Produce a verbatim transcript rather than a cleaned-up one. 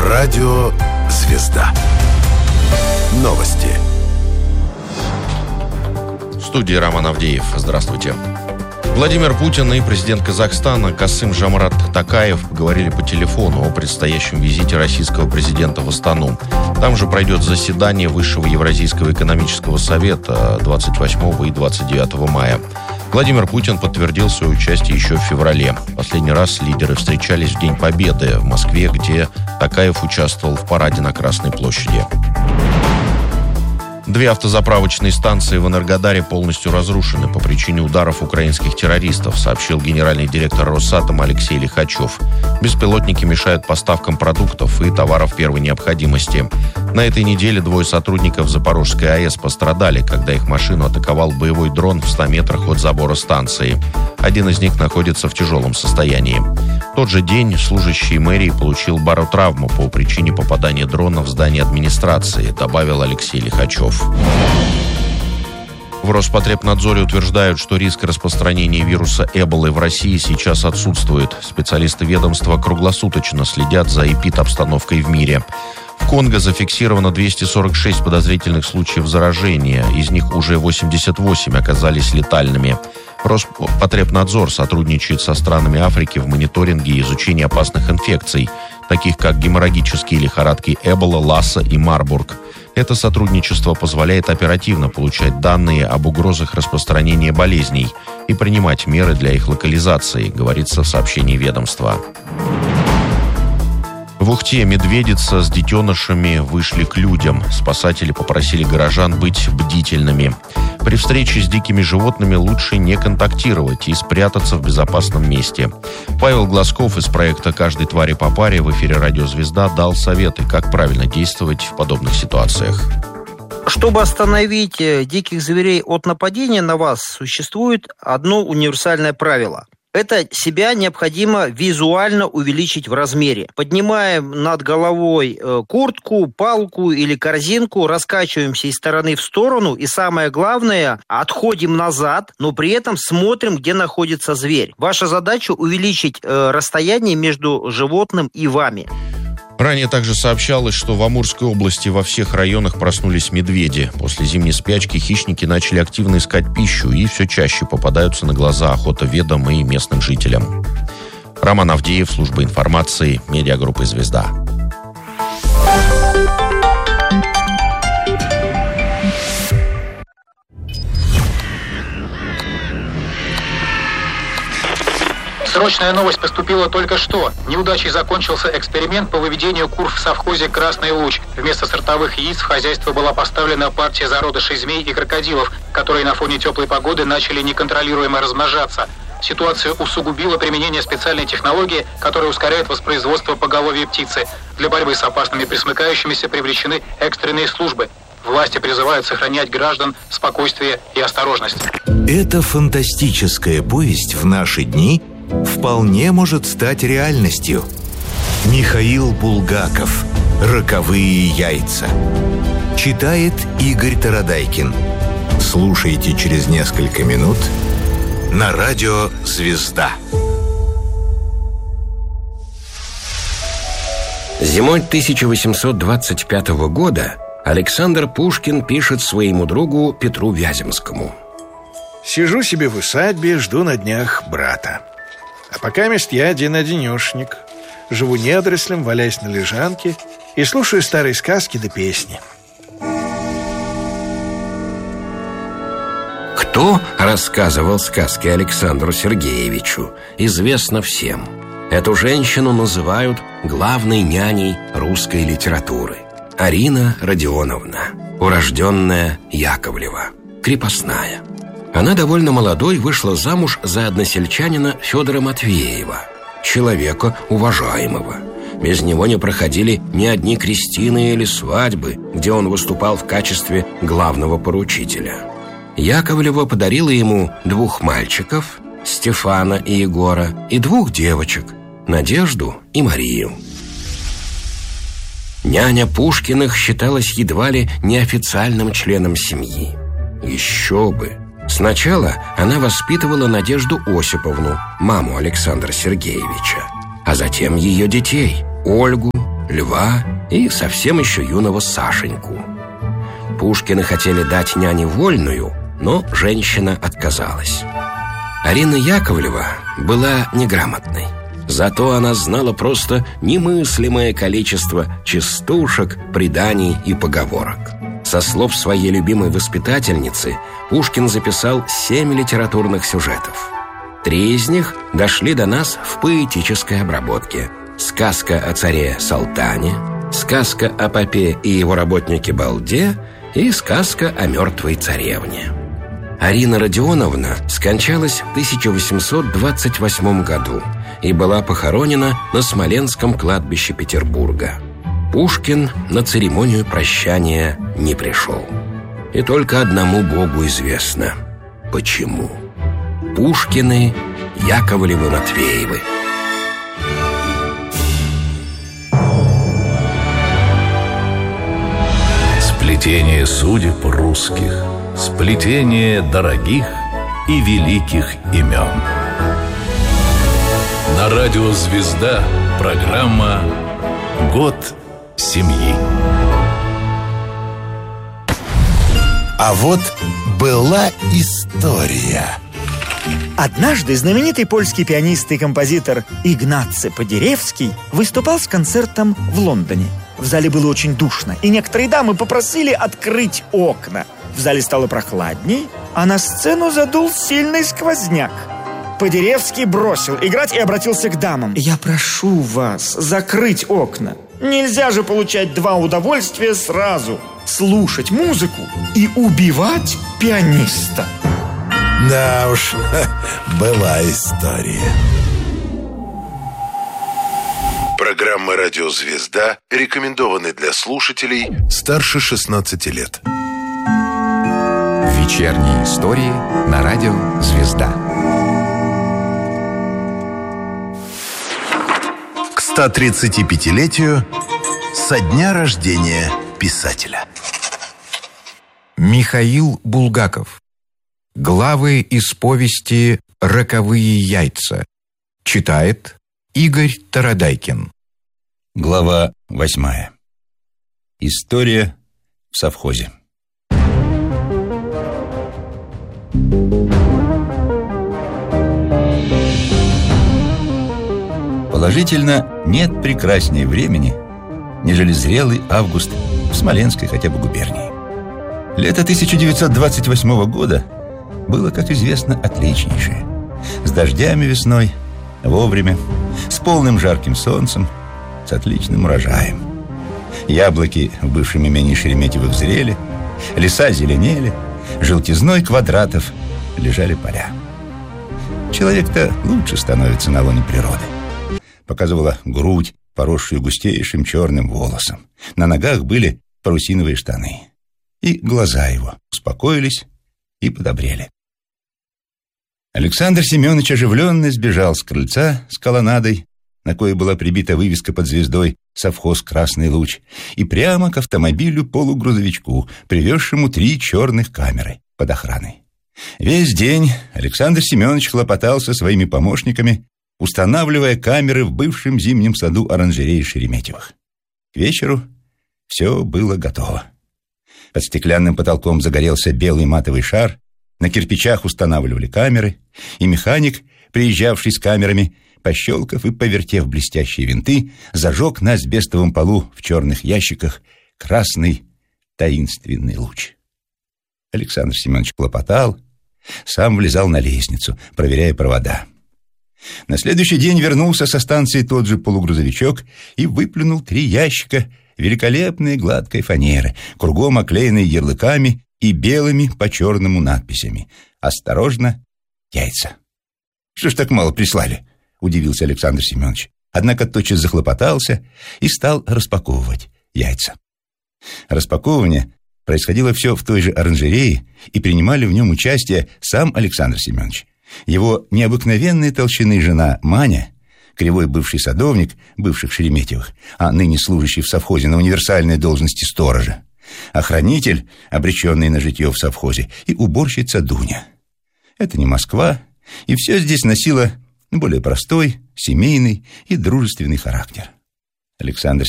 Радио «Звезда». Новости. В студии Роман Авдеев. Здравствуйте. Владимир Путин и президент Казахстана Касым-Жомарт Токаев поговорили по телефону о предстоящем визите российского президента в Астану. Там же пройдет заседание Высшего Евразийского экономического совета двадцать восьмого и двадцать девятого мая. Владимир Путин подтвердил свое участие еще в феврале. Последний раз лидеры встречались в День Победы в Москве, где Токаев участвовал в параде на Красной площади. Две автозаправочные станции в Энергодаре полностью разрушены по причине ударов украинских террористов, сообщил генеральный директор Росатома Алексей Лихачев. Беспилотники мешают поставкам продуктов и товаров первой необходимости. На этой неделе двое сотрудников Запорожской АЭС пострадали, когда их машину атаковал боевой дрон в ста метрах от забора станции. Один из них находится в тяжелом состоянии. В тот же день служащий мэрии получил баротравму по причине попадания дрона в здание администрации, добавил Алексей Лихачев. В Роспотребнадзоре утверждают, что риск распространения вируса Эболы в России сейчас отсутствует. Специалисты ведомства круглосуточно следят за эпид-обстановкой в мире. В Конго зафиксировано двести сорок шесть подозрительных случаев заражения. Из них уже восемьдесят восемь оказались летальными. Роспотребнадзор сотрудничает со странами Африки в мониторинге и изучении опасных инфекций, таких как геморрагические лихорадки Эбола, Ласса и Марбург. Это сотрудничество позволяет оперативно получать данные об угрозах распространения болезней и принимать меры для их локализации, говорится в сообщении ведомства. В Ухте медведица с детенышами вышли к людям. Спасатели попросили горожан быть бдительными. При встрече с дикими животными лучше не контактировать и спрятаться в безопасном месте. Павел Глазков из проекта «Каждой твари по паре» в эфире «Радио Звезда» дал советы, как правильно действовать в подобных ситуациях. Чтобы остановить диких зверей от нападения на вас, существует одно универсальное правило. Это себя необходимо визуально увеличить в размере. Поднимаем над головой куртку, палку или корзинку, раскачиваемся из стороны в сторону и, самое главное, отходим назад, но при этом смотрим, где находится зверь. Ваша задача увеличить расстояние между животным и вами. Ранее также сообщалось, что в Амурской области во всех районах проснулись медведи. После зимней спячки хищники начали активно искать пищу и все чаще попадаются на глаза охотоведам и местным жителям. Роман Авдеев, служба информации, медиагруппы «Звезда». Срочная новость поступила только что. Неудачей закончился эксперимент по выведению кур в совхозе «Красный луч». Вместо сортовых яиц в хозяйство была поставлена партия зародышей змей и крокодилов, которые на фоне теплой погоды начали неконтролируемо размножаться. Ситуацию усугубило применение специальной технологии, которая ускоряет воспроизводство поголовья птицы. Для борьбы с опасными пресмыкающимися привлечены экстренные службы. Власти призывают сохранять граждан спокойствие и осторожность. Эта фантастическая повесть в наши дни вполне может стать реальностью. Михаил Булгаков. «Роковые яйца». Читает Игорь Тарадайкин. Слушайте через несколько минут на радио «Звезда». Зимой тысяча восемьсот двадцать пятого года Александр Пушкин пишет своему другу Петру Вяземскому: «Сижу себе в усадьбе, жду на днях брата. А пока мест я один-одинешник. Живу недорослем, валяясь на лежанке и слушаю старые сказки да песни». Кто рассказывал сказки Александру Сергеевичу, известно всем. Эту женщину называют главной няней русской литературы. Арина Родионовна, урожденная Яковлева, крепостная. Она довольно молодой вышла замуж за односельчанина Федора Матвеева, человека уважаемого. Без него не проходили ни одни крестины или свадьбы, где он выступал в качестве главного поручителя. Яковлева подарила ему двух мальчиков, Стефана и Егора, и двух девочек, Надежду и Марию. Няня Пушкиных считалась едва ли неофициальным членом семьи. Еще бы! Сначала она воспитывала Надежду Осиповну, маму Александра Сергеевича, а затем ее детей – Ольгу, Льва и совсем еще юного Сашеньку. Пушкины хотели дать няне вольную, но женщина отказалась. Арина Яковлева была неграмотной. Зато она знала просто немыслимое количество частушек, преданий и поговорок. Со слов своей любимой воспитательницы Пушкин записал семь литературных сюжетов. Три из них дошли до нас в поэтической обработке. Сказка о царе Салтане, сказка о попе и его работнике Балде и сказка о мертвой царевне. Арина Родионовна скончалась в тысяча восемьсот двадцать восьмом году и была похоронена на Смоленском кладбище Петербурга. Пушкин на церемонию прощания не пришел. И только одному Богу известно, почему. Пушкины, Яковлевы, Матвеевы. Сплетение судеб русских, сплетение дорогих и великих имен. На радио «Звезда» программа «Год семьи». А вот была история. Однажды знаменитый польский пианист и композитор Игнаcy Подеревский выступал с концертом в Лондоне. В зале было очень душно, и некоторые дамы попросили открыть окна. В зале стало прохладней, а на сцену задул сильный сквозняк. Подеревский бросил играть и обратился к дамам. «Я прошу вас закрыть окна. Нельзя же получать два удовольствия сразу. Слушать музыку и убивать пианиста». Да уж, была история. Программа «Радио Звезда» рекомендованы для слушателей старше шестнадцати лет. Вечерние истории на радио «Звезда». К ста тридцатипятилетию со дня рождения писателя. Михаил Булгаков. Главы из повести «Роковые яйца». Читает Игорь Тарадайкин. Глава восьмая. История в совхозе. Положительно, нет прекраснее времени, нежели зрелый август в Смоленской хотя бы губернии. Лето тысяча девятьсот двадцать восьмого года было, как известно, отличнейшее. С дождями весной, вовремя, с полным жарким солнцем, с отличным урожаем. Яблоки в бывшем имении Шереметьевых зрели, леса зеленели, желтизной квадратов лежали поля. Человек-то лучше становится на лоне природы. Показывала грудь, поросшую густейшим черным волосом. На ногах были парусиновые штаны. И глаза его успокоились и подобрели. Александр Семенович оживленно сбежал с крыльца с колоннадой, на кое была прибита вывеска под звездой «Совхоз Красный Луч», и прямо к автомобилю-полугрузовичку, привезшему три черных камеры под охраной. Весь день Александр Семенович хлопотал со своими помощниками, устанавливая камеры в бывшем зимнем саду оранжереи Шереметьевых. К вечеру все было готово. Под стеклянным потолком загорелся белый матовый шар, на кирпичах устанавливали камеры, и механик, приезжавший с камерами, пощелкав и повертев блестящие винты, зажег на асбестовом полу в черных ящиках красный таинственный луч. Александр Семенович хлопотал, сам влезал на лестницу, проверяя провода. На следующий день вернулся со станции тот же полугрузовичок и выплюнул три ящика великолепной гладкой фанеры, кругом оклеенной ярлыками и белыми по черному надписями. «Осторожно, яйца». «Что ж так мало прислали?» — удивился Александр Семенович. Однако тотчас захлопотался и стал распаковывать яйца. Распаковывание происходило все в той же оранжерее, и принимали в нем участие сам Александр Семенович, его необыкновенной толщины жена Маня, кривой бывший садовник бывших Шереметьевых, а ныне служащий в совхозе на универсальной должности сторожа, охранитель, обреченный на житье в совхозе, и уборщица Дуня. Это не Москва, и все здесь носило более простой, семейный и дружественный характер. Александр